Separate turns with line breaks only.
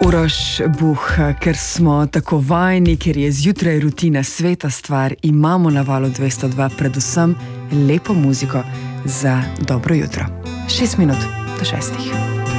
Uroš Buh, ker smo tako vajni, ker je zjutraj rutina sveta stvar, imamo na Valu 202 predvsem lepo muziko za dobro jutro. 6 minut do 6.